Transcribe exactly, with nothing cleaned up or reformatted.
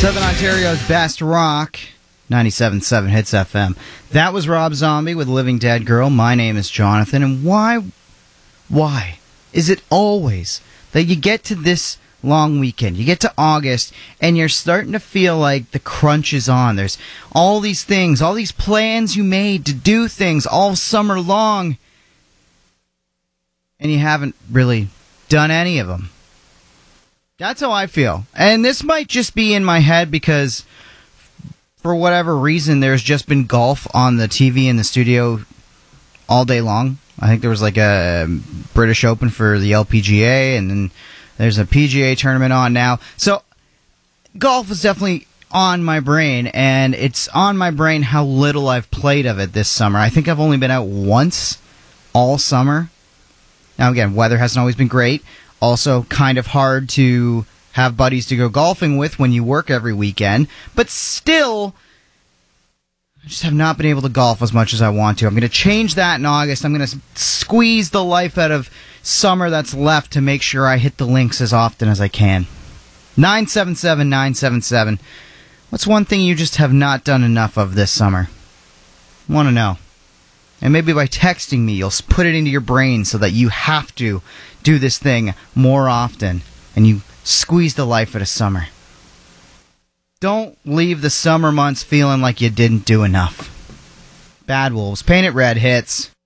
Southern Ontario's best rock, ninety-seven point seven Hits F M. That was Rob Zombie with Living Dead Girl. My name is Jonathan, and why, why is it always that you get to this long weekend, you get to August, and you're starting to feel like the crunch is on? There's all these things, all these plans you made to do things all summer long, and you haven't really done any of them. That's how I feel. And this might just be in my head because for whatever reason there's just been golf on the T V in the studio all day long. I think there was like a British Open for the L P G A, and then there's a P G A tournament on now. So golf is definitely on my brain, and it's on my brain how little I've played of it this summer. I think I've only been out once all summer. Now again, weather hasn't always been great. Also, kind of hard to have buddies to go golfing with when you work every weekend. But still, I just have not been able to golf as much as I want to. I'm going to change that in August. I'm going to squeeze the life out of summer that's left to make sure I hit the links as often as I can. nine seven seven, nine seven seven. What's one thing you just have not done enough of this summer? I want to know. And maybe by texting me, you'll put it into your brain so that you have to do this thing more often, and you squeeze the life out of summer. Don't leave the summer months feeling like you didn't do enough. Bad Wolves, Paint It Red hits.